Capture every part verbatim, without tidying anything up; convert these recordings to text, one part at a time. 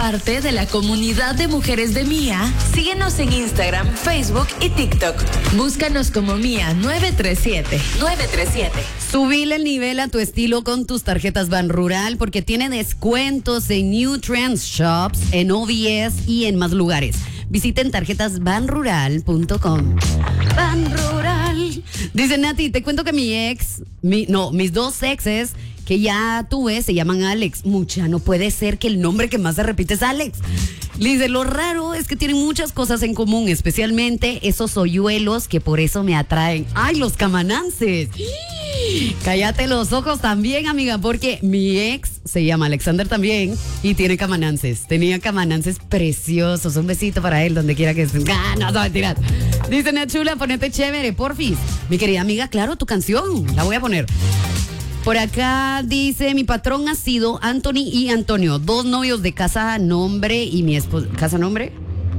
Parte de la comunidad de mujeres de Mía, síguenos en Instagram, Facebook y TikTok. Búscanos como Mía nueve tres siete. nueve tres siete. Subile el nivel a tu estilo con tus tarjetas Ban Rural porque tiene descuentos en New Trends Shops, en O V S y en más lugares. Visiten tarjetas ban rural punto com. Ban Rural. Dice Nati, te cuento que mi ex, mi, no, mis dos exes que ya tuve se llaman Alex. Mucha, no puede ser que el nombre que más se repite es Alex. Le dice, lo raro es que tienen muchas cosas en común, especialmente esos hoyuelos que por eso me atraen. ¡Ay, los camanances! Cállate los ojos también, amiga, porque mi ex se llama Alexander también y tiene camanances. Tenía camanances preciosos. Un besito para él, donde quiera que esté. ¡Ah, no, no, mentira! Dice Nachula, ponete chévere, porfis. Mi querida amiga, claro, tu canción. La voy a poner. Por acá dice, mi patrón ha sido Anthony y Antonio, dos novios de casa nombre y mi esposo, ¿casa nombre?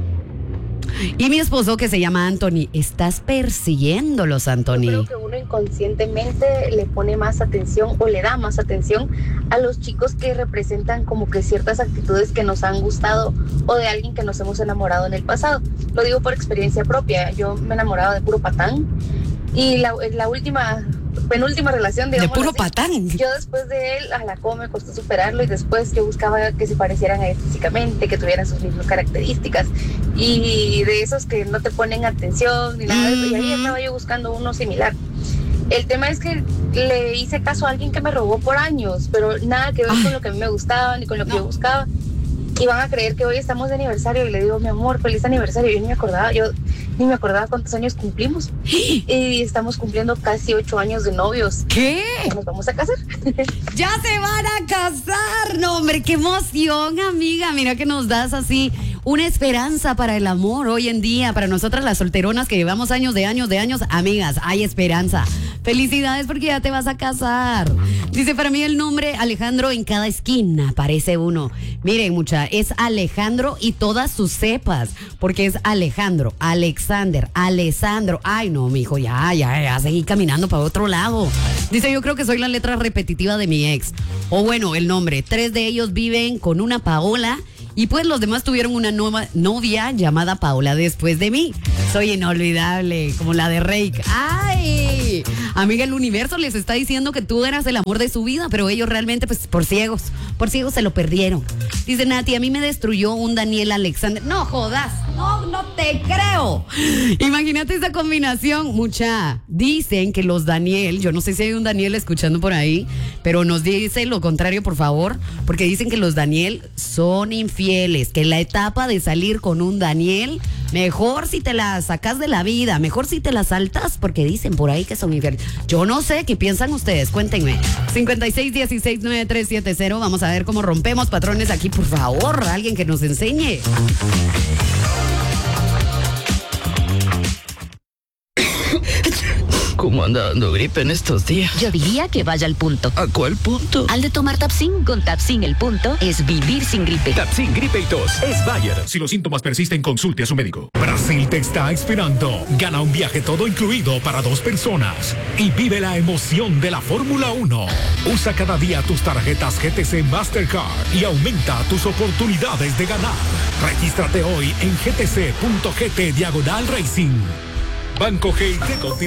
Y mi esposo que se llama Anthony. Estás persiguiéndolos, Anthony. Yo creo que uno inconscientemente le pone más atención o le da más atención a los chicos que representan como que ciertas actitudes que nos han gustado o de alguien que nos hemos enamorado en el pasado. Lo digo por experiencia propia. Yo me enamoraba de puro patán y la, la última... penúltima relación, digamos. De puro así. patán. Yo después de él, a la cómo me costó superarlo y después yo buscaba que se parecieran a él físicamente, que tuvieran sus mismas características y de esos que no te ponen atención ni nada de eso. Y ahí estaba yo buscando uno similar. El tema es que le hice caso a alguien que me robó por años, pero nada que ver Ay. con lo que a mí me gustaba ni con lo que no. yo buscaba. Y van a creer que hoy estamos de aniversario y le digo, mi amor, feliz aniversario. Yo ni me acordaba, yo ni me acordaba cuántos años cumplimos. Y estamos cumpliendo casi ocho años de novios. ¿Qué? Nos vamos a casar. ¡Ya se van a casar! No, hombre, qué emoción, amiga. Mira que nos das así una esperanza para el amor hoy en día. Para nosotras las solteronas que llevamos años de años de años, amigas, hay esperanza. Felicidades porque ya te vas a casar. Dice, para mí el nombre Alejandro en cada esquina parece uno. Miren, mucha, es Alejandro y todas sus cepas, porque es Alejandro, Alexander, Alessandro. Ay, no, mijo, ya, ya, ya, seguí caminando para otro lado. Dice, yo creo que soy la letra repetitiva de mi ex. O bueno, el nombre. Tres de ellos viven con una Paola. Y pues los demás tuvieron una nueva novia llamada Paola después de mí. Soy inolvidable, como la de Reik. ¡Ay! Amiga, el universo les está diciendo que tú eras el amor de su vida, pero ellos realmente, pues, por ciegos, por ciegos se lo perdieron. Dice Nati, a mí me destruyó un Daniel Alexander. No jodas, no, no te creo. Imagínate esa combinación, mucha. Dicen que los Daniel, yo no sé si hay un Daniel escuchando por ahí, pero nos dice lo contrario, por favor, porque dicen que los Daniel son infieles. Que la etapa de salir con un Daniel, mejor si te la sacas de la vida, mejor si te la saltas, porque dicen por ahí que son infieles. Yo no sé, ¿qué piensan ustedes? Cuéntenme. cincuenta y seis dieciséis noventa y tres setenta. Vamos a ver cómo rompemos patrones aquí, por favor. Alguien que nos enseñe. ¿Cómo anda dando gripe en estos días? Yo diría que vaya al punto. ¿A cuál punto? Al de tomar Tapsin. Con Tapsin el punto es vivir sin gripe. Tapsin, gripe y tos es Bayer. Si los síntomas persisten, consulte a su médico. Brasil te está esperando. Gana un viaje todo incluido para dos personas y vive la emoción de la Fórmula uno. Usa cada día tus tarjetas G T C Mastercard y aumenta tus oportunidades de ganar. Regístrate hoy en gtc punto gt diagonal racing. Banco G I T